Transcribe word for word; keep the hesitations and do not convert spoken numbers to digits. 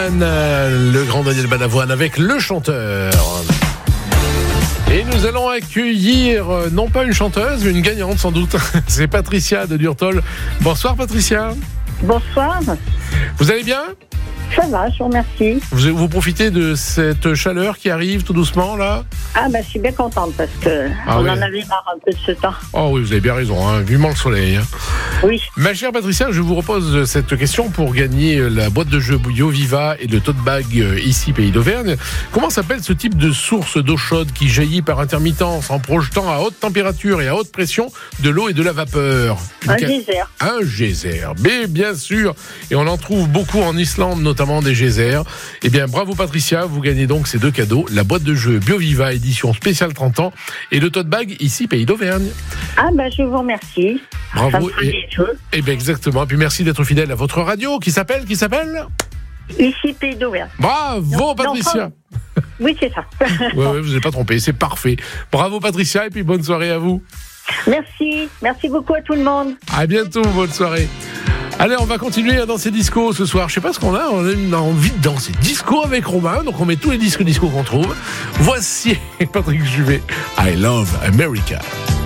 Le grand Daniel Balavoine avec le chanteur. Et nous allons accueillir, euh, non pas une chanteuse, mais une gagnante sans doute. C'est Patricia de Durtol. Bonsoir Patricia. Bonsoir. Vous allez bien ? Ça va, je vous remercie. Vous, vous profitez de cette chaleur qui arrive tout doucement là ? Ah ben je suis bien contente parce que Ah on ouais. en avait marre un peu de ce temps. Oh oui, vous avez bien raison, hein, vivement le soleil. Hein. Oui. Ma chère Patricia, je vous repose cette question pour gagner la boîte de jeux Yo Viva et le tote bag ici Pays d'Auvergne. Comment s'appelle ce type de source d'eau chaude qui jaillit par intermittence en projetant à haute température et à haute pression de l'eau et de la vapeur ? Un Ca- geyser. Un geyser, mais bien sûr, et on en trouve beaucoup en Islande, notamment des geysers. Eh bien, bravo Patricia, vous gagnez donc ces deux cadeaux, la boîte de jeux BioViva édition spéciale trente ans et le tote bag ici Pays d'Auvergne. Ah ben je vous remercie. Ça Bravo me fait et, des jeux. et bien exactement. Et puis merci d'être fidèle à votre radio qui s'appelle, qui s'appelle Ici Pays d'Auvergne. Bravo Non, Patricia. non, Oui c'est ça. Ouais, ouais, vous n'êtes pas trompé, c'est parfait. Bravo Patricia et puis bonne soirée à vous. Merci. Merci beaucoup à tout le monde. À bientôt, bonne soirée. Allez, on va continuer à danser disco ce soir. Je sais pas ce qu'on a, on a envie de danser disco avec Romain, donc on met tous les disques disco qu'on trouve. Voici Patrick Juvet, I Love America.